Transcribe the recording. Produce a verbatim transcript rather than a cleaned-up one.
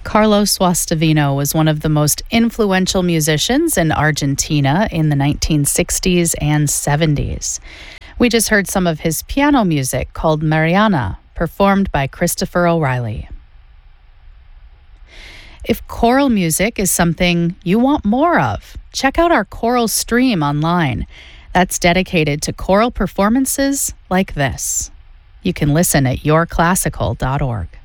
Carlos Guastavino was one of the most influential musicians in Argentina in the nineteen sixties and seventies. We just heard some of his piano music called Mariana, performed by Christopher O'Reilly. If choral music is something you want more of, check out our choral stream online. That's dedicated to choral performances like this. You can listen at your classical dot org.